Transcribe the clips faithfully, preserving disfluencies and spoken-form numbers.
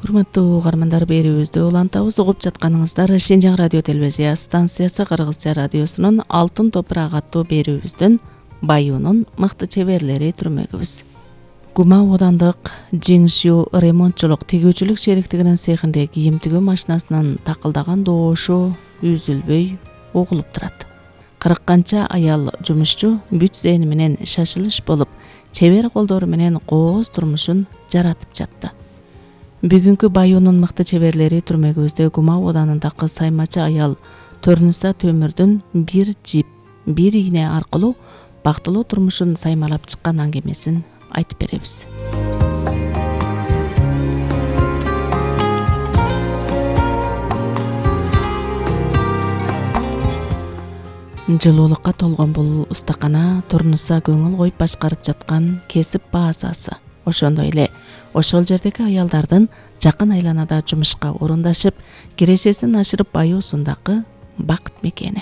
Урматтуу угармандар, берүүбүздү улантабыз. Угуп жатканыңыздар Шинжаң радио телевизия станциясы Кыргызча радиосунун Алтын топурак аттуу берүүбүздүн Баюунун мыкты чеберлери түрмөгүбүз. Гума аудандык Жиңшүү ремонтчулук тигүүчүлүк шериктигинин цехинде кийим тигүү машинасынын такылдаган доошу үзүлбөй угулуп турат. кырк канча аял жумушчу бүт зээн менен шашылыш болуп, чебер колдору менен кооз турмушун жаратып жатты. Бүгүнкү Баюунун мыкты чеберлери түрмөгүбүздө Гума ауданындагы саймачы аял Төрнүса Төмүрдүн бир жип, бир ийне аркылуу бактылуу турмушун саймалап чыккан аңгемесин айтып беребиз. Жылуулукка толгон бул устакана Төрнүса көңүл коюп башкарып жаткан кесип базасы. Ошондой эле ошол жердеги аялдардын жакын айланада жумушка орундашып, кирешесин ашырып баюусундагы бакыт мекени.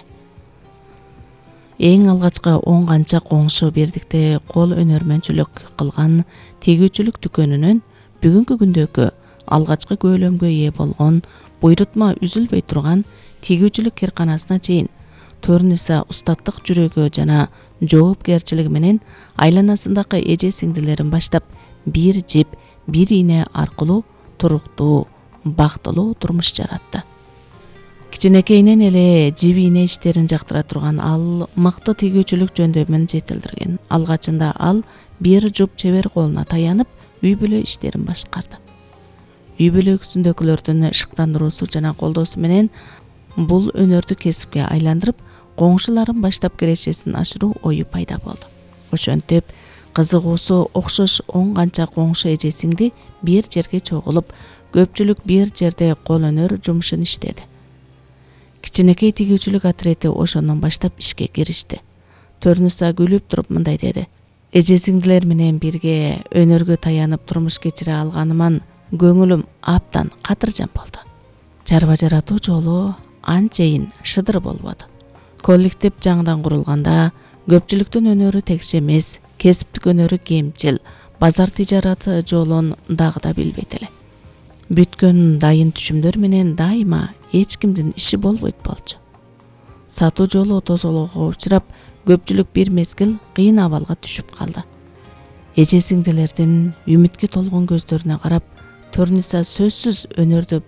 Эң алгачкы он канча коңшу бирдикте кол өнөрмөнчүлүк кылган тигүүчүлүк дүкөнүнөн бүгүнкү күндөгү алгачкы көөлөмгө ээ болгон буйрутма үзүлбөй турган тигүүчүлүк кирканасына чейин Төрнүса устаттык жүрөгү жана жоопкерчилиги менен айланасындагы эже сиңдилерин баштап бир жип, бир ийне аркылуу туруктуу, бактылуу турмуш жаратты. Кичинекейинен эле жип ийне иштерин жактыра турган ал мыкты тигүүчүлүк жөндөмүн жетилдирген. Алгачында ал бир жуп чебер колуна таянып, үй бүлө иштерин башкарды. Үй бүлөсүндөгүлөрдүн шыктандыруусу жана колдоосу менен бул өнөрдү кесипке айландырып, коңшуларын баштап кирешесин ашыруу ою пайда болду. Ошентип, кызыгуусу окшош он канча коңшу эже сиңди бир жерге чогулуп, көпчүлүк бир жерде кол өнөр жумушун иштеди. Кичинекей тигүүчүлүк отрети ошондон баштап ишке киришти. Төрнүса күлүп туруп мындай деди: эже сиңдилер менен бирге өнөргө таянып турмуш кечире алганыман көңүлүм абдан катыржан болду. Чарба жаратуу жолу анчейин шыдыр болбоду. Коллектив жаңыдан курулганда көпчүлүктүн өнөрү текше эмес, кесиптик өнөрү кемчил, базар тижараты жолун дагы да билбейт эле. Бүткөн дайын түшүмдөр менен дайыма эч кимдин иши болбойт болчу. Сатуу жолу тосолоого учурап, көпчүлүк бир мезгил кыйын абалга түшүп калды. Эже сиңдилердин үмүткө толгон көздөрүнө карап, Төрнүса сөзсүз өнөрдү